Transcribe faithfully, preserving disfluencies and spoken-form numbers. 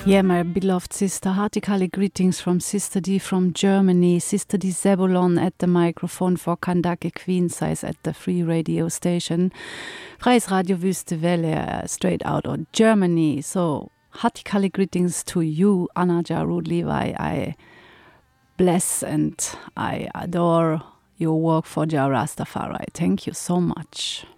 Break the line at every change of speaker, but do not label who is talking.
Yeah, my beloved sister, heartily greetings from Sister D from Germany, Sister D Zebulon at the microphone for Kandake Queen Size at the free radio station. Freies Radio Wüste Welle, straight out of Germany. So, heartily greetings to you, Anna Jarud Levi. I bless and I adore your work for Jah Rastafari. Thank you so much.